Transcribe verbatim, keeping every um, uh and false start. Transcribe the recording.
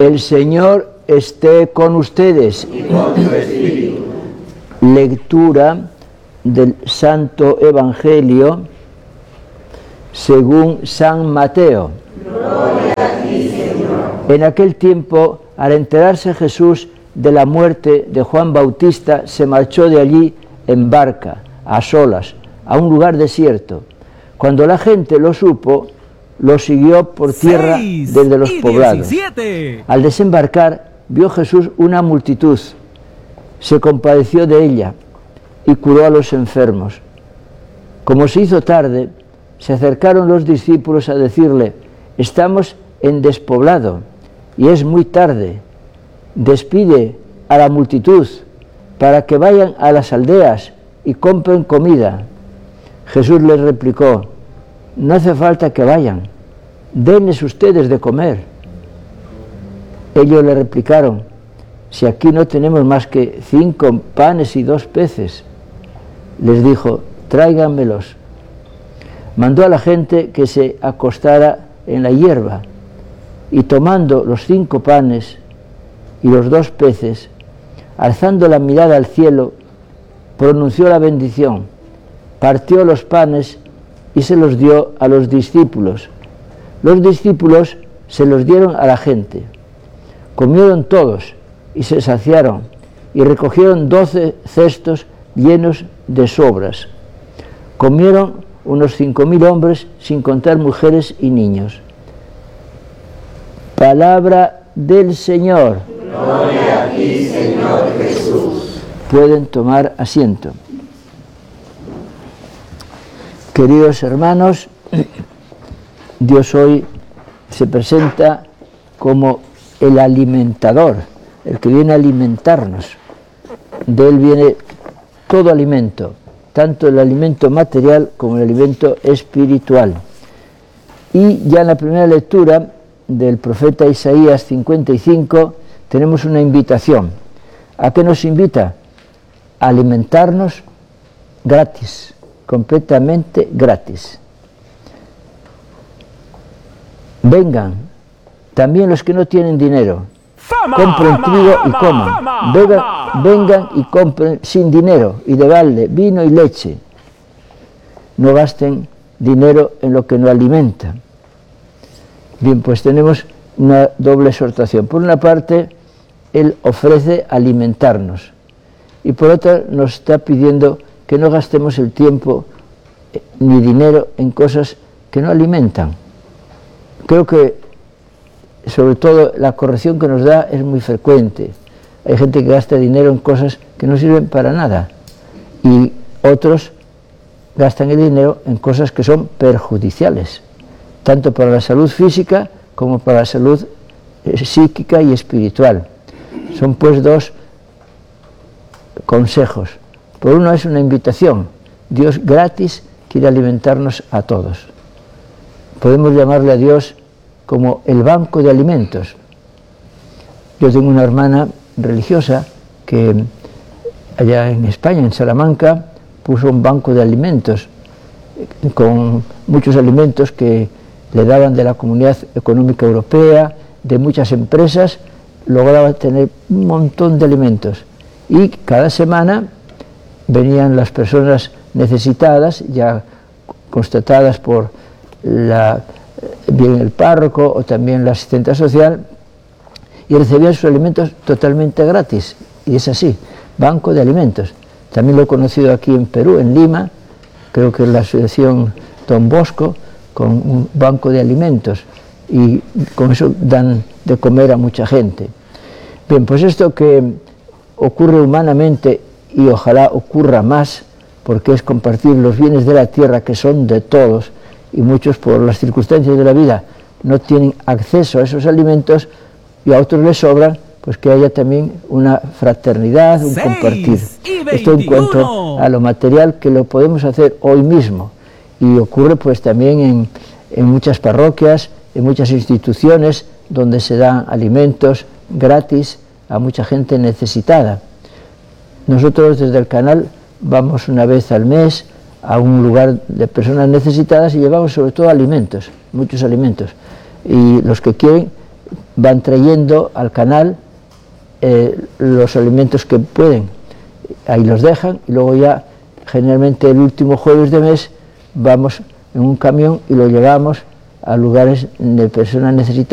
El Señor esté con ustedes. Y con tu espíritu. Lectura del Santo Evangelio según San Mateo. Gloria a ti, Señor. En aquel tiempo, al enterarse Jesús de la muerte de Juan Bautista, se marchó de allí en barca, a solas, a un lugar desierto. Cuando la gente lo supo, lo siguió por tierra desde los poblados. Al desembarcar, vio Jesús una multitud. Se compadeció de ella y curó a los enfermos. Como se hizo tarde, se acercaron los discípulos a decirle: estamos en despoblado y es muy tarde. Despide a la multitud para que vayan a las aldeas y compren comida. Jesús les replicó: no hace falta que vayan, denles ustedes de comer. Ellos le replicaron: si aquí no tenemos más que cinco panes y dos peces. Les dijo: tráiganmelos. Mandó a la gente que se acostara en la hierba, y tomando los cinco panes y los dos peces, alzando la mirada al cielo, pronunció la bendición, partió los panes y se los dio a los discípulos. Los discípulos se los dieron a la gente. Comieron todos y se saciaron, y recogieron doce cestos llenos de sobras. Comieron unos cinco mil hombres, sin contar mujeres y niños. Palabra del Señor. Gloria a ti, Señor Jesús. Pueden tomar asiento. Queridos hermanos, Dios hoy se presenta como el alimentador, el que viene a alimentarnos. De Él viene todo alimento, tanto el alimento material como el alimento espiritual. Y ya en la primera lectura del profeta Isaías cincuenta y cinco tenemos una invitación. ¿A qué nos invita? A alimentarnos gratis, completamente gratis. Vengan, también los que no tienen dinero, compren trigo y coman. Vengan, vengan y compren sin dinero y de balde vino y leche. No gasten dinero en lo que no alimenta. Bien, pues tenemos una doble exhortación. Por una parte, Él ofrece alimentarnos, y por otra nos está pidiendo que no gastemos el tiempo ni dinero en cosas que no alimentan. Creo que sobre todo la corrección que nos da es muy frecuente. Hay gente que gasta dinero en cosas que no sirven para nada, y otros gastan el dinero en cosas que son perjudiciales, tanto para la salud física como para la salud eh, psíquica y espiritual. Son pues dos consejos. Por uno es una invitación. Dios gratis quiere alimentarnos a todos. Podemos llamarle a Dios como el banco de alimentos. Yo tengo una hermana religiosa que allá en España, en Salamanca, puso un banco de alimentos con muchos alimentos que le daban de la Comunidad Económica Europea, de muchas empresas. Lograba tener un montón de alimentos, y cada semana venían las personas necesitadas, ya constatadas por la, bien el párroco o también la asistente social, y recibían sus alimentos totalmente gratis. Y es así, banco de alimentos. También lo he conocido aquí en Perú, en Lima, creo que es la asociación Don Bosco, con un banco de alimentos, y con eso dan de comer a mucha gente. Bien, pues esto que ocurre humanamente, y ojalá ocurra más, porque es compartir los bienes de la tierra, que son de todos, y muchos por las circunstancias de la vida no tienen acceso a esos alimentos y a otros les sobran, pues que haya también una fraternidad, un compartir. Esto en cuanto a lo material, que lo podemos hacer hoy mismo, y ocurre pues también en, en muchas parroquias, en muchas instituciones donde se dan alimentos gratis a mucha gente necesitada. Nosotros desde el canal vamos una vez al mes a un lugar de personas necesitadas y llevamos sobre todo alimentos, muchos alimentos, y los que quieren van trayendo al canal eh, los alimentos que pueden, ahí los dejan y luego ya generalmente el último jueves de mes vamos en un camión y lo llevamos a lugares de personas necesitadas.